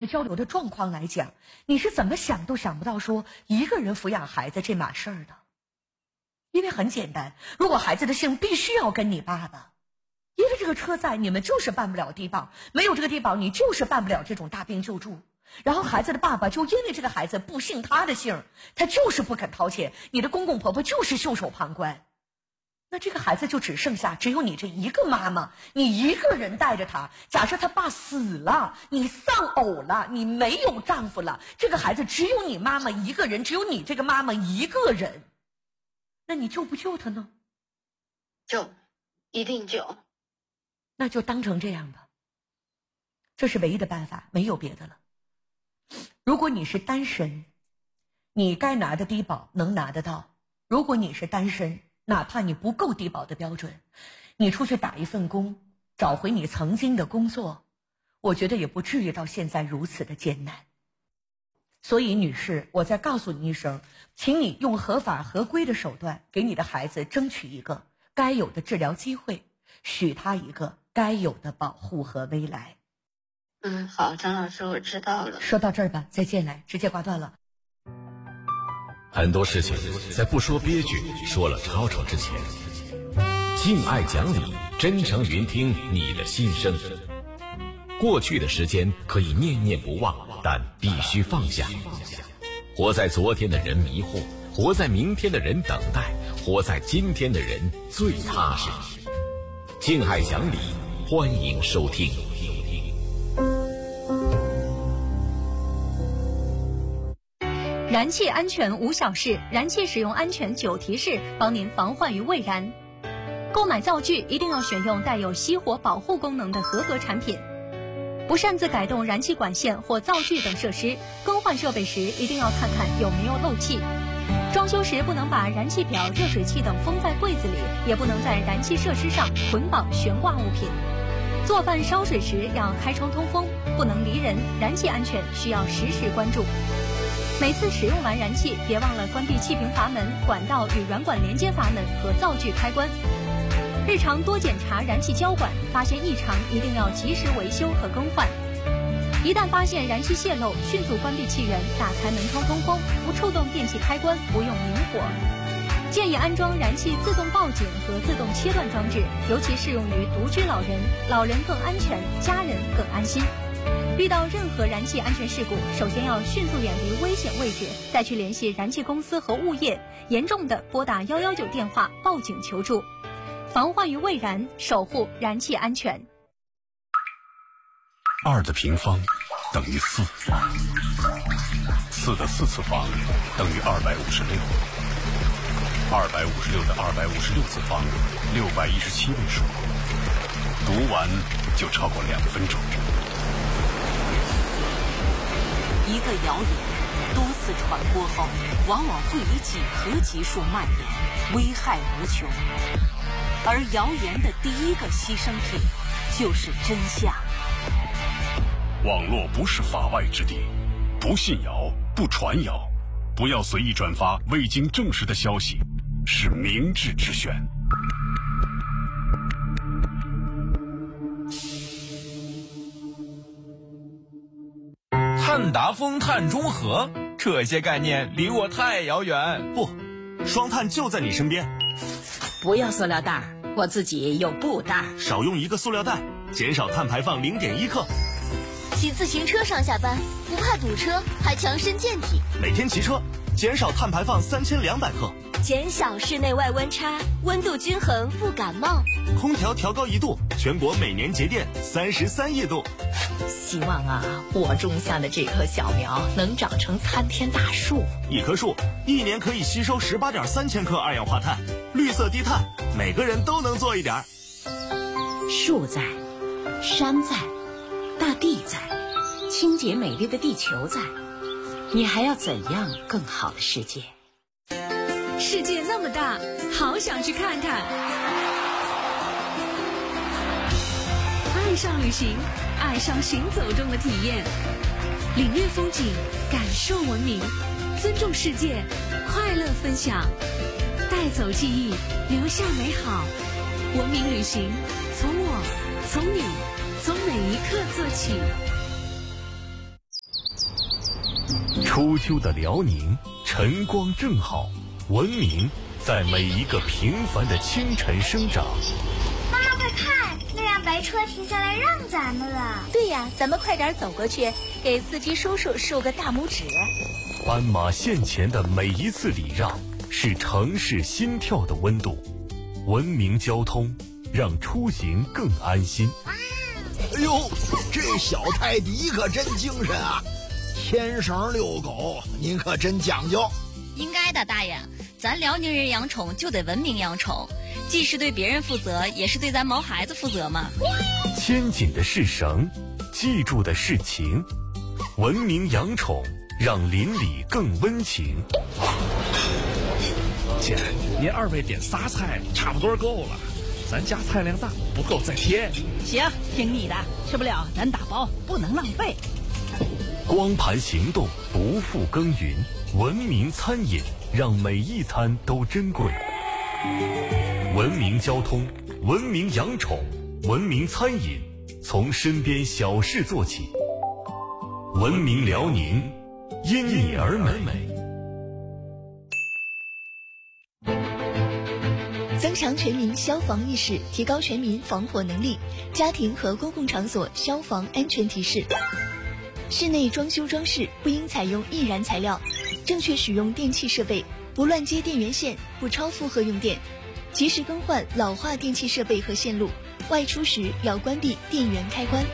交流的状况来讲，你是怎么想都想不到说一个人抚养孩子这码事儿的。因为很简单，如果孩子的姓必须要跟你爸爸，因为这个车在，你们就是办不了低保，没有这个低保你就是办不了这种大病救助。然后孩子的爸爸就因为这个孩子不姓他的姓，他就是不肯掏钱，你的公公婆婆就是袖手旁观，那这个孩子就只有你这一个妈妈，你一个人带着他。假设他爸死了，你丧偶了，你没有丈夫了，这个孩子只有你妈妈一个人，只有你这个妈妈一个人，那你救不救他呢？ 救，一定救。 那就当成这样吧，这是唯一的办法，没有别的了。如果你是单身，你该拿的低保能拿得到；如果你是单身，哪怕你不够低保的标准，你出去打一份工，找回你曾经的工作，我觉得也不至于到现在如此的艰难。所以女士，我再告诉你一声，请你用合法合规的手段给你的孩子争取一个该有的治疗机会，许他一个该有的保护和未来。 好，张老师，我知道了。 说到这儿吧，再见来，直接挂断了。 很多事情在不说憋屈，说了吵吵之前，敬爱讲理，真诚聆听你的心声。过去的时间可以念念不忘，但必须放下。活在昨天的人迷惑，活在明天的人等待，活在今天的人最踏实。敬爱讲理，欢迎收听。 燃气安全无小事，燃气使用安全9提示，帮您防患于未然。购买灶具一定要选用带有熄火保护功能的合格产品。不擅自改动燃气管线或灶具等设施，更换设备时一定要看看有没有漏气。装修时不能把燃气表、热水器等封在柜子里，也不能在燃气设施上捆绑悬挂物品。做饭烧水时要开窗通风，不能离人，燃气安全需要时时关注。每次使用完燃气，别忘了关闭气瓶阀门、管道与软管连接阀门和灶具开关。日常多检查燃气交管，发现异常一定要及时维修和更换。一旦发现燃气泄漏，迅速关闭气源，打开门窗通风，不触动电器开关，不用明火。建议安装燃气自动报警和自动切断装置，尤其适用于独居老人，老人更安全，家人更安心。遇到任何燃气安全事故，首先要迅速远离危险位置，再去联系燃气公司和物业，严重的拨打119电话报警求助。防患于未然，守护燃气安全。 2的平方等于4，4的4次方等于256，256的256次方617位数，读完就超过2分钟。 一个谣言多次传播后，往往会以几何级数蔓延，危害无穷。而谣言的第一个牺牲品就是真相。 网络不是法外之地，不信谣，不传谣，不要随意转发未经证实的消息，是明智之选。 碳达峰、碳中和，这些概念离我太遥远。 不，双碳就在你身边。 不要塑料袋，我自己有布袋。 少用1个塑料袋，减少碳排放0.1克。 骑自行车上下班，不怕堵车，还强身健体。 每天骑车，减少碳排放3200克。 减少室内外温差，温度均衡不感冒。 空调调高1度，全国每年节电33亿度。 希望我种下的这棵小苗能长成参天大树。 1棵树1年可以吸收18.3千克二氧化碳，绿色低碳，每个人都能做一点。 树在，山在，大地在，清洁美丽的地球在，你还要怎样更好的世界？ 世界那么大，好想去看看。爱上旅行，爱上行走中的体验，领略风景，感受文明，尊重世界，快乐分享，带走记忆，留下美好。文明旅行，从我，从你，从每一刻做起。 初秋的辽宁，晨光正好，文明在每一个平凡的清晨生长。 妈妈快看，那辆白车停下来让咱们了。 对呀，咱们快点走过去，给司机叔叔竖个大拇指。 斑马线前的每一次礼让，是城市心跳的温度。文明交通，让出行更安心。 哎呦，这小泰迪可真精神啊！牵绳遛狗，您可真讲究。 应该的，大爷，咱辽宁人养宠就得文明养宠，既是对别人负责，也是对咱毛孩子负责嘛。 牵紧的是绳，记住的是情。文明养宠，让邻里更温情。 姐，您二位点仨菜差不多够了，咱家菜量大，不够再添。 行，听你的，吃不了咱打包，不能浪费。 光盘行动，不负耕耘，文明餐饮，让每一餐都珍贵。文明交通，文明养宠，文明餐饮，从身边小事做起。文明辽宁，因你而美。 增强全民消防意识，提高全民防火能力。家庭和公共场所消防安全提示：室内装修装饰不应采用易燃材料，正确使用电器设备，不乱接电源线，不超负荷用电，及时更换老化电器设备和线路。外出时要关闭电源开关。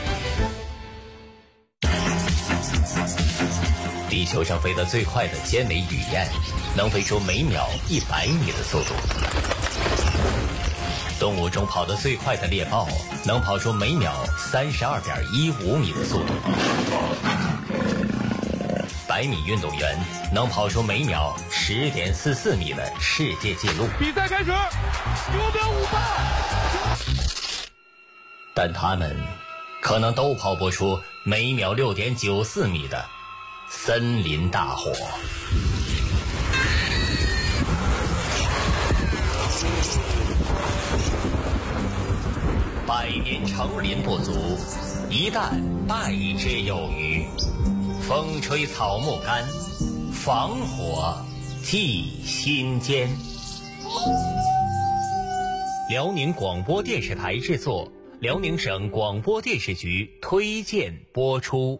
地球上飞得最快的尖尾雨燕，能飞出每秒100米的速度。动物中跑得最快的猎豹，能跑出每秒32.15米的速度。100米运动员能跑出每秒10.44米的世界纪录。 比赛开始，6秒58。 但他们可能都跑不出每秒6.94米的森林大火。100年成林不足，一旦败之有余。风吹草木干，防火替心间。辽宁广播电视台制作，辽宁省广播电视局推荐播出。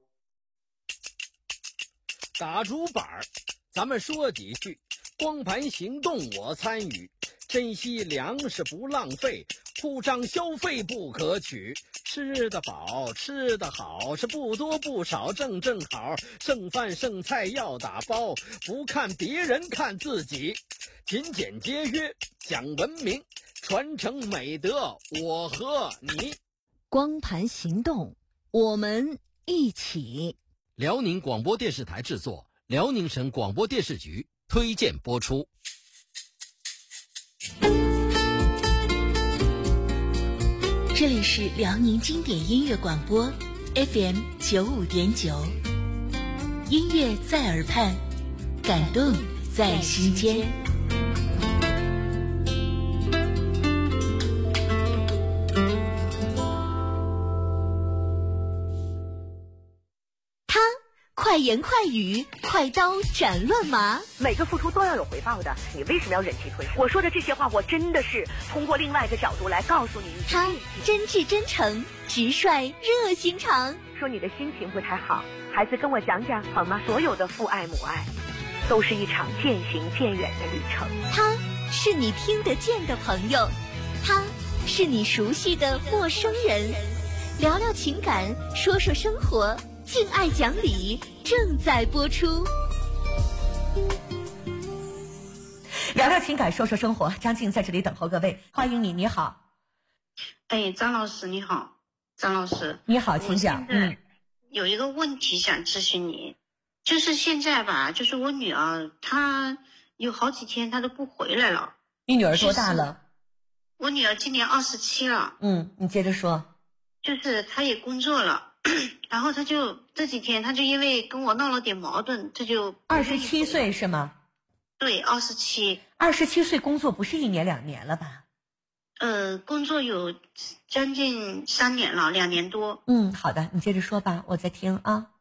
打竹板儿，咱们说几句。光盘行动我参与，珍惜粮食不浪费，铺张消费不可取。吃得饱，吃得好，是不多不少正好。剩饭剩菜要打包，不看别人看自己。勤俭节约讲文明，传承美德我和你。 光盘行动，我们一起。 辽宁广播电视台制作，辽宁省广播电视局推荐播出。 这里是辽宁经典音乐广播 FM 95.9，音乐在耳畔，感动在心间。快言快语，快刀斩乱麻。 每个付出都要有回报的，你为什么要忍气吞声？我说的这些话，我真的是通过另外一个角度来告诉你。 他真挚真诚，直率热心肠。 说你的心情不太好，孩子跟我讲讲好吗？所有的父爱母爱，都是一场渐行渐远的旅程。 他是你听得见的朋友，他是你熟悉的陌生人。聊聊情感，说说生活。敬爱讲理正在播出。 聊聊情感，说说生活。张静在这里等候各位，欢迎你。你好。 哎，张老师你好。张老师你好，请讲。 有一个问题想咨询你，就是现在吧，就是我女儿她有好几天她都不回来了。 你女儿多大了？ 我女儿今年27了。 你接着说。 就是她也工作了。然后他就这几天，他就因为跟我闹了点矛盾，这就 27岁是吗？ 对，27。 27岁工作不是1年2年了吧？ 工作有将近3年了，2年多。 好的，你接着说吧，我在听啊。